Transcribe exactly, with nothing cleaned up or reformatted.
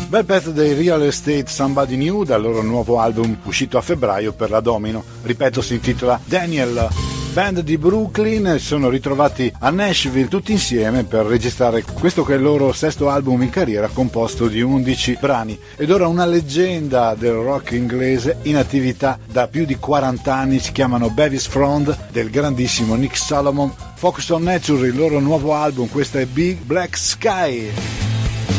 Bel pezzo dei Real Estate Somebody New dal loro nuovo album uscito a febbraio per la Domino, ripeto si intitola Daniel. Band di Brooklyn sono ritrovati a Nashville tutti insieme per registrare questo che è il loro sesto album in carriera composto di undici brani ed ora una leggenda del rock inglese in attività da più di quaranta anni, si chiamano Bevis Frond del grandissimo Nick Solomon. Focus on Nature, il loro nuovo album, questo è Big Black Sky.